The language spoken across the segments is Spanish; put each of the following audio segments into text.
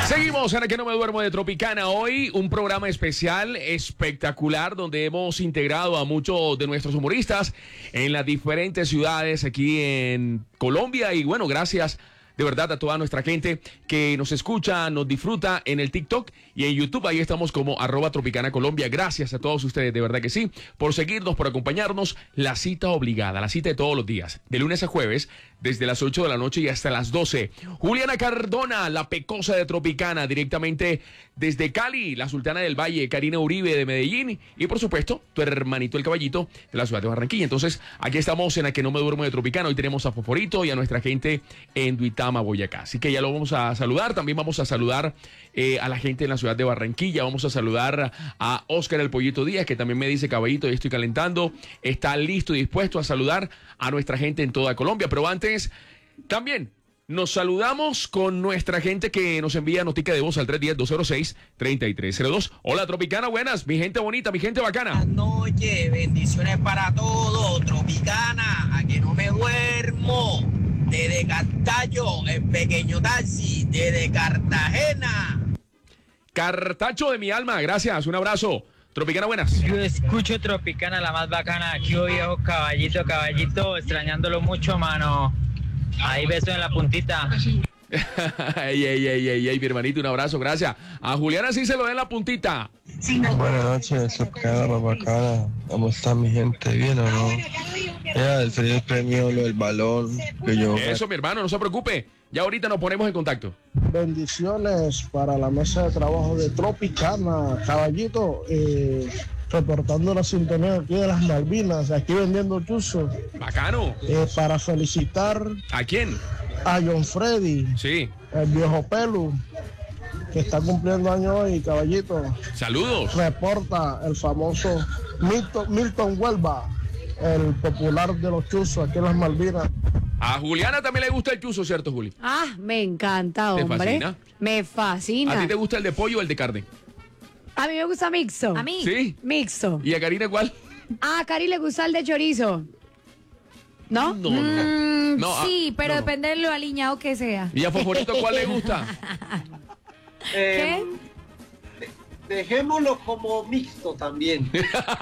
Seguimos en el que no me duermo de Tropicana. Hoy un programa especial, espectacular, donde hemos integrado a muchos de nuestros humoristas en las diferentes ciudades aquí en Colombia. Y bueno, gracias de verdad a toda nuestra gente que nos escucha, nos disfruta en el TikTok y en YouTube. Ahí estamos como @Tropicana Colombia. Gracias a todos ustedes, de verdad que sí, por seguirnos, por acompañarnos. La cita obligada, la cita de todos los días, de lunes a jueves, desde las 8 de la noche y hasta las 12. Juliana Cardona, la pecosa de Tropicana, directamente desde Cali, la Sultana del Valle, Karina Uribe de Medellín y por supuesto, tu hermanito el Caballito de la ciudad de Barranquilla. Entonces, aquí estamos en la que no me duermo de Tropicana. Hoy tenemos a Foforito y a nuestra gente en Duitama, Boyacá. Así que ya lo vamos a saludar. También vamos a saludar a la gente en la ciudad de Barranquilla. Vamos a saludar a Oscar el Pollito Díaz, que también me dice, Caballito, ya estoy calentando. Está listo y dispuesto a saludar a nuestra gente en toda Colombia. Pero antes, también nos saludamos con nuestra gente que nos envía notica de voz al 310-206-3302. Hola, Tropicana, buenas, mi gente bonita, mi gente bacana. Buenas noches, bendiciones para todos, Tropicana, a que no me duermo. Desde Cartacho, el pequeño taxi, desde Cartagena. Cartacho de mi alma, gracias, un abrazo. Tropicana, buenas. Yo escucho Tropicana, la más bacana. Aquí hoy viejo caballito, extrañándolo mucho, mano. Ahí beso en la puntita. Ey, mi hermanito, un abrazo, gracias. A Juliana sí se lo da en la puntita. Buenas noches, Tropicana, más bacana. ¿Cómo está mi gente? ¿Bien o no? Ya, el feliz premio, lo del balón. Que yo... Eso, mi hermano, no se preocupe. Ya ahorita nos ponemos en contacto. Bendiciones para la mesa de trabajo de Tropicana, Caballito, reportando la sintonía aquí de las Malvinas, aquí vendiendo chuzo. Bacano. Para felicitar ¿A quién? a John Freddy, Sí. el viejo pelu, que está cumpliendo años hoy, Caballito. Saludos. Reporta el famoso Milton Huelva, el popular de los chuzos aquí en las Malvinas. A Juliana también le gusta el chuzo, ¿cierto, Juli? Ah, me encanta, ¿Te hombre. fascina? Me fascina. ¿A ti te gusta el de pollo o el de carne? A mí me gusta mixto. A mí. Sí. Mixto. ¿Y a Karina cuál? Ah, a Cari le gusta el de chorizo. ¿No? No, Sí, pero no. depende de lo aliñado que sea. ¿Y a Fosforito cuál le gusta? ¿Qué? Dejémoslo como mixto también.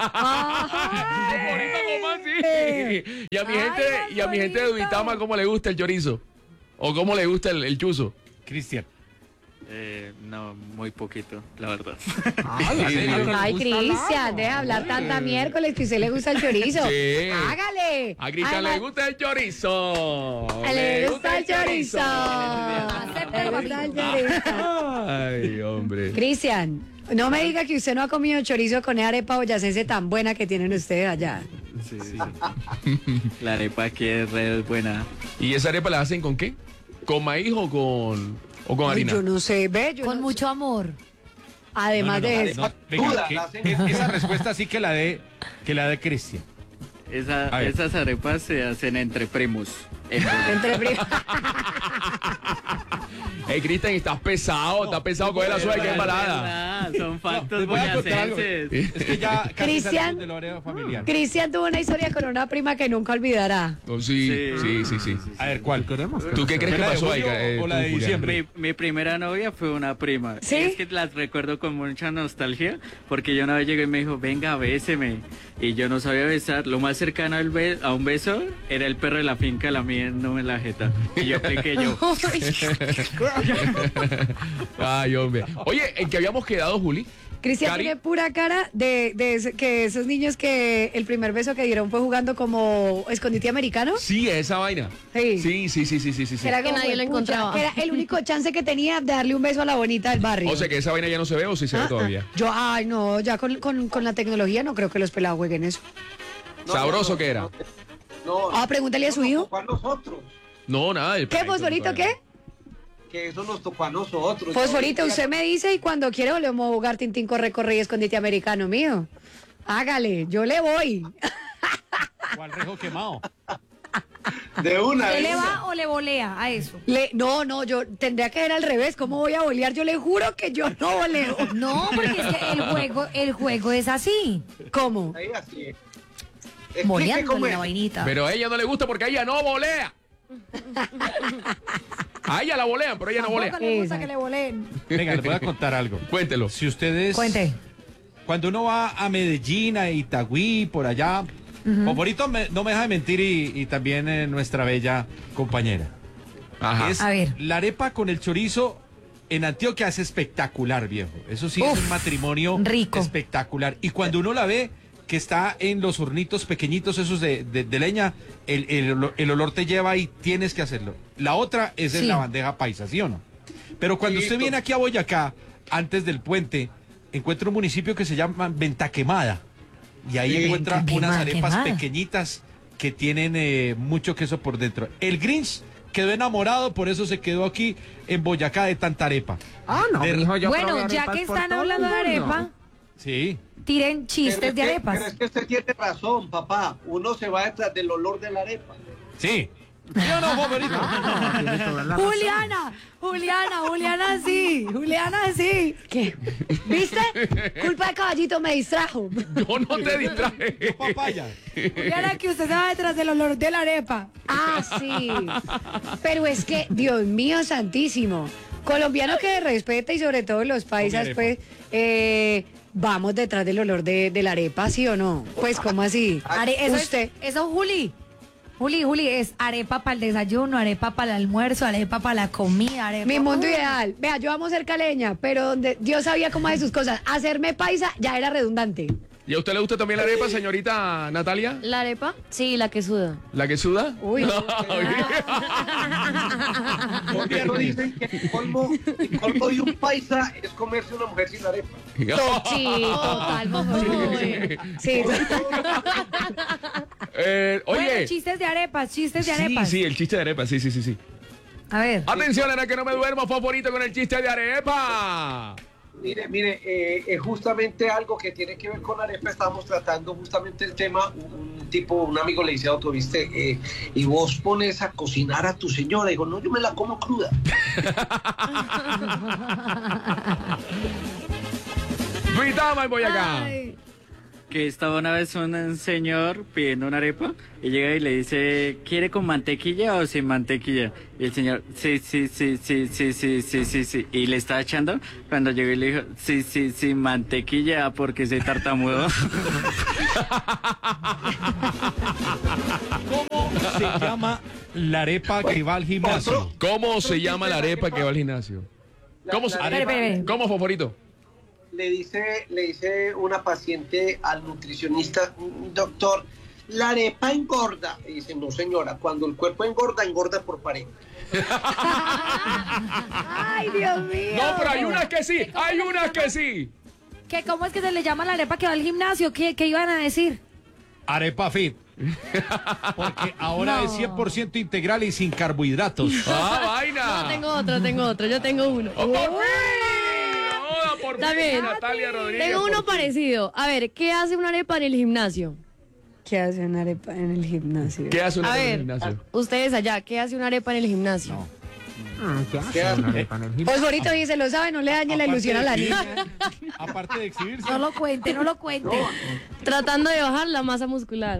Fosforito, ¿cómo así? Y a mi Ay, gente, y a mi gente de Fosforito. Duitama, ¿cómo le gusta el chorizo? ¿O cómo le gusta el chuzo? Cristian. No, muy poquito, la verdad. Ay, Cristian, deja hablar tanta miércoles que a usted le gusta el chorizo. Sí. Hágale. A Cristian le gusta el chorizo. Le gusta el chorizo. Acepta el Le gusta el guapito. chorizo. Ay, hombre. Cristian, no me diga que usted no ha comido chorizo con esa arepa boyacense tan buena que tienen ustedes allá. Sí. La arepa aquí es re buena. ¿Y esa arepa la hacen con qué? ¿Con maíz o con Ay, harina? yo no sé, ve, yo Con no- mucho amor. Además de eso. Venga, esa respuesta sí que la de Cristian. A ver. Esas arepas se hacen entre primos. Entre primos. Hey, Cristian, estás pesado coger la suerte que es embalada. Son factos Les voy a contar algo. boyacenses. Es que ya casi Cristian. salimos del horario familiar. Cristian tuvo una historia con una prima que nunca olvidará. Oh, sí. A ver, ¿cuál? ¿Tú qué crees que ¿La de pasó ahí? julio o la de tú, Julián? diciembre? Mi primera novia fue una prima. ¿Sí? Es que las recuerdo con mucha nostalgia porque yo una vez llegué y me dijo, venga, béseme. Y yo no sabía besar. Lo más cercano a un beso era el perro de la finca, la mía no en la jeta. Y yo apliqué yo. Ay, hombre. Oye, ¿en qué habíamos quedado, Juli? Cristian Cari. tiene pura cara que esos niños que el primer beso que dieron fue jugando como escondite americano. Sí, esa vaina. Sí. Sí. Era Que como, nadie lo pucha, encontraba. que era el único chance que tenía de darle un beso a la bonita del barrio. O sea que esa vaina ya no se ve o sí se ve todavía. Ay, no, ya con la tecnología no creo que los pelados jueguen eso. ¿Sabroso que era? No, Ah, pregúntale a su hijo. a nosotros. No, nada. el ¿Qué, perrito, Fosforito, qué? Que eso nos tocó a nosotros. Fosforito, usted me dice y cuando quiere volvemos a jugar Tintín, corre y escondite americano mío. Hágale, yo le voy. ¿Cuál rejo quemado? De una ¿Usted le vez. va o le volea a eso? No, yo tendría que ser al revés. ¿Cómo voy a bolear? Yo le juro que yo no voleo. No, porque es que el juego es así. ¿Cómo? Ahí así es. Moleándole la vainita. Pero a ella no le gusta porque a ella no volea. A ella la bolean, pero ella no volea. Tampoco le gusta que le voleen. Venga, les voy a contar algo. Cuéntelo. Si ustedes... Cuente. Cuando uno va a Medellín, a Itagüí, por allá, Poporito no me deja de mentir y también nuestra bella compañera. Ajá. Es A ver. la arepa con el chorizo en Antioquia es espectacular, viejo. Eso sí Uf, es un matrimonio rico. espectacular. Y cuando uno la ve que está en los hornitos pequeñitos esos de leña, el olor te lleva y tienes que hacerlo. La otra es en Sí. la bandeja paisa, ¿sí o no? Pero cuando usted viene aquí a Boyacá, antes del puente, encuentra un municipio que se llama Ventaquemada. Y ahí encuentra Ventaquemada, unas arepas quemada. pequeñitas que tienen mucho queso por dentro. El Grinch quedó enamorado, por eso se quedó aquí en Boyacá de tanta arepa. Ah, no, mijo, yo Bueno, probé ya arepas que por están todo el hablando de mundo. arepa, Sí. tiren chistes de Pero arepas. es que usted tiene razón, papá. Uno se va detrás del olor de la arepa. Sí. ¿Sí o no, Poporito? No, tiene toda la razón. Juliana sí. ¿Qué? ¿Viste? Culpa de Caballito me distrajo. Yo no te distraje. Yo papaya. Juliana, que usted se va detrás del olor de la arepa. Ah, sí. Pero es que, Dios mío santísimo, colombiano que respeta y sobre todo los paisas, arepa. pues, vamos detrás del olor de la arepa, ¿sí o no? Pues, ¿cómo así? Usted. Eso, Juli, es arepa para el desayuno, arepa para el almuerzo, arepa para la comida, arepa. Mi mundo ideal. Vea, yo amo ser caleña, pero donde Dios sabía cómo hacer sus cosas. Hacerme paisa ya era redundante. ¿Y a usted le gusta también la arepa, señorita Natalia? ¿La arepa? Sí, la que suda. ¿La que suda? Uy. Porque no dicen que el colmo de un paisa es comerse una mujer sin arepa. Sí, total, por favor. Sí. Oye. Bueno, chistes de arepas. Sí, sí, el chiste de arepa, sí. A ver. Atención, era que no me duermo, favorito con el chiste de arepa. Mire, es justamente algo que tiene que ver con arepa. Estábamos tratando justamente el tema. Un amigo le dice a otro, ¿viste? Y vos pones a cocinar a tu señora. Digo, no, yo me la como cruda. Gritama y voy acá. Que estaba una vez un señor pidiendo una arepa y llega y le dice, ¿quiere con mantequilla o sin mantequilla? Y el señor, sí. Y le estaba echando cuando llegó y le dijo, sí, sin mantequilla porque soy tartamudo. ¿Cómo se llama la arepa que va al gimnasio? ¿Cómo se llama la arepa que va al gimnasio? ¿Cómo se Espere. ¿Cómo, favorito? Le dice una paciente al nutricionista, doctor, la arepa engorda. Y dice, no señora, cuando el cuerpo engorda, engorda por pareja. Ay, Dios mío. No, pero hay unas que sí, ¿Cómo es que se le llama la arepa que va al gimnasio? ¿Qué iban a decir? Arepa fit. Porque ahora es 100% integral y sin carbohidratos. ¡Ah, vaina! No, tengo otro, yo tengo uno. ¡Oh, por fin! ¡Oh, por Está fin, bien. Natalia Rodríguez! Tengo uno por fin. parecido. A ver, ¿qué hace una arepa en el gimnasio? ¿Qué hace una arepa en el gimnasio? ¿Qué hace una A arepa en ver, el gimnasio? ustedes allá, ¿qué hace una arepa en el gimnasio? No. ¿Qué hace una arepa en el gimnasio? Fosforito dice, lo sabe, no le dañe la ilusión a la niña. Aparte de exhibirse. No lo cuente. Tratando de bajar la masa muscular.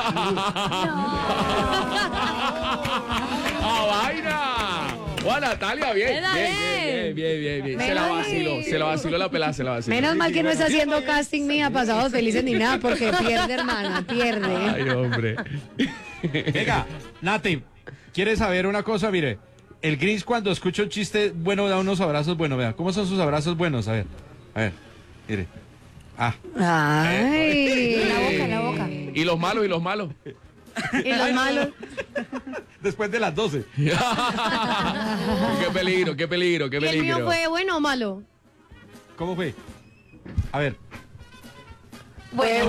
¡Ah, vaina! ¡Oh, Natalia! Bien. Se la vaciló la pelada, se la vaciló. Menos mal que no está haciendo casting ni a pasados felices ni nada, porque pierde, hermana, pierde. Ay, hombre. Venga, Nati, ¿quieres saber una cosa? Mire, el Grinch cuando escucha un chiste bueno da unos abrazos buenos. Vea, ¿cómo son sus abrazos buenos? A ver, mire. Ah. Ay. La boca. ¿Y los malos? Y los malos. Después de las 12. ¡Qué peligro! ¿Y el mío fue bueno o malo? ¿Cómo fue? A ver. Bueno.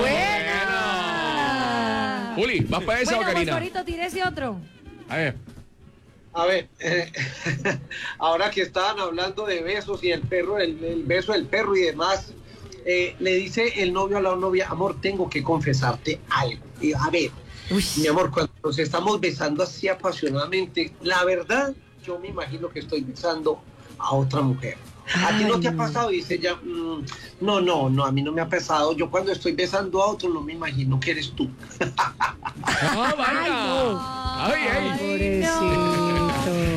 Juli, ¿vas para esa o Karina? Fosforito, tírese otro. A ver. A ver, ahora que estaban hablando de besos y el perro, el beso del perro y demás, le dice el novio a la novia, amor, tengo que confesarte algo. Y, a ver, mi amor, cuando nos estamos besando así apasionadamente, la verdad, yo me imagino que estoy besando a otra mujer. ¿A ti no te ha pasado? Dice ella, no, a mí no me ha pasado. Yo cuando estoy besando a otro no me imagino que eres tú. ¡Ah, vaina! ¡Ay! Pobrecito.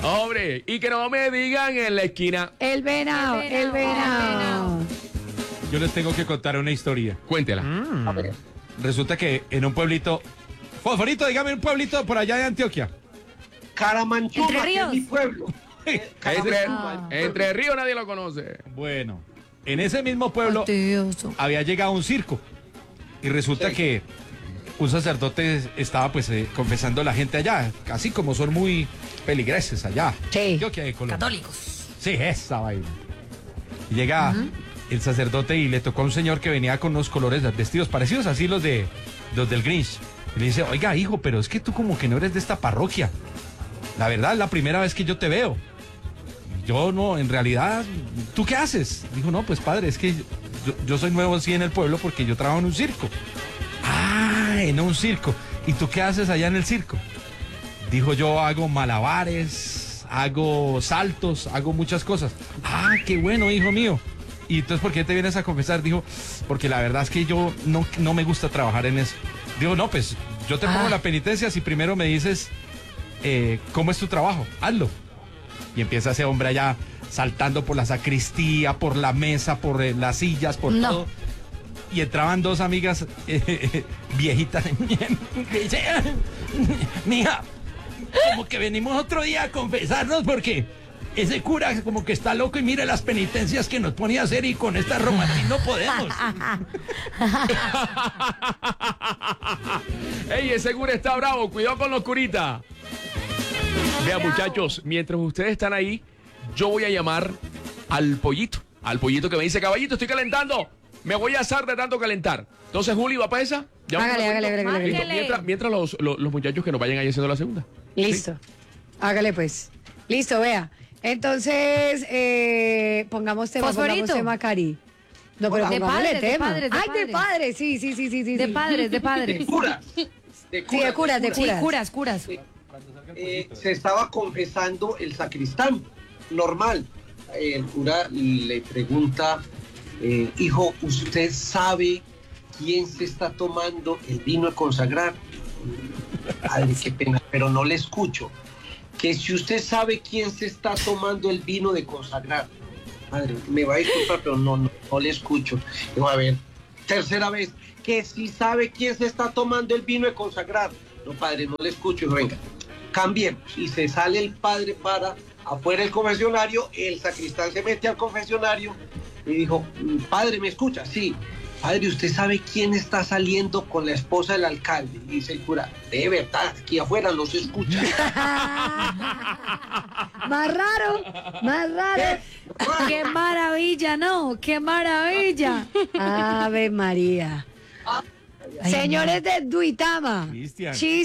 Hombre, y que no me digan en la esquina. El venado, el venado. Yo les tengo que contar una historia. Cuéntela. A ver. Resulta que en un pueblito... Fosforito, dígame un pueblito por allá de Antioquia. Caramanchuma, Entre que es Ríos. mi pueblo. Entre Río nadie lo conoce. Bueno, en ese mismo pueblo Fastidioso. había llegado un circo. Y resulta Sí. que un sacerdote estaba pues confesando a la gente allá, así como son muy peligreses allá. Sí. Antioquia de Colombia. Católicos. Sí, esa vaina. Y llega el sacerdote y le tocó a un señor que venía con unos colores vestidos parecidos así los del Grinch. Y le dice, oiga, hijo, pero es que tú como que no eres de esta parroquia. La verdad, es la primera vez que yo te veo. Yo no, en realidad, ¿tú qué haces? Dijo, no, pues padre, es que yo soy nuevo así en el pueblo porque yo trabajo en un circo. Ah, en un circo. ¿Y tú qué haces allá en el circo? Dijo, yo hago malabares, hago saltos, hago muchas cosas. Ah, qué bueno, hijo mío. ¿Y entonces por qué te vienes a confesar? Dijo, porque la verdad es que yo no me gusta trabajar en eso. Digo, no, pues yo te pongo la penitencia si primero me dices cómo es tu trabajo, hazlo. Y empieza ese hombre allá saltando por la sacristía, por la mesa, por las sillas, por todo. Y entraban dos amigas viejitas. Dice, mija, como que venimos otro día a confesarnos porque ese cura como que está loco y mire las penitencias que nos pone a hacer y con esta romatín no podemos. Ey, ese cura está bravo, cuidado con los curitas. Vean, muchachos, mientras ustedes están ahí, yo voy a llamar al pollito que me dice, caballito, estoy calentando, me voy a asar de tanto calentar. Entonces, Juli, ¿va para esa? Hágale. Listo. Mientras los muchachos que nos vayan ahí haciendo la segunda. Listo. ¿Sí? Hágale pues. Listo, vea. Entonces, pongamos tema, Cari. No, pero De pongámosle padres, de tema. padres, de Ay, de padres. padres, sí. De padres. De curas. Sí, de curas. Sí, curas. Se estaba confesando el sacristán, normal. El cura le pregunta, hijo, ¿usted sabe quién se está tomando el vino de consagrar? Padre, qué pena, pero no le escucho. Que si usted sabe quién se está tomando el vino de consagrar. Padre, me va a disculpar, pero no le escucho. Digo, a ver, tercera vez, que si sabe quién se está tomando el vino de consagrar. No, padre, no le escucho. Digo, venga, cambiemos. Y se sale el padre para afuera del confesionario, el sacristán se mete al confesionario y dijo, padre, ¿me escucha? Sí. Padre, ¿usted sabe quién está saliendo con la esposa del alcalde? Y dice el cura, de verdad, aquí afuera no se escucha. Más raro. ¡Qué maravilla, no! ¡Qué maravilla! Ave María. Señores de Duitama. Cristian.